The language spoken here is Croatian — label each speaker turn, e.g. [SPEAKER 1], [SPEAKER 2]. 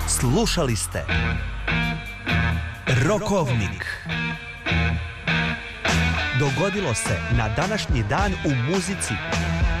[SPEAKER 1] Slušali ste Rokovnik. Dogodilo se na današnji dan u muzici.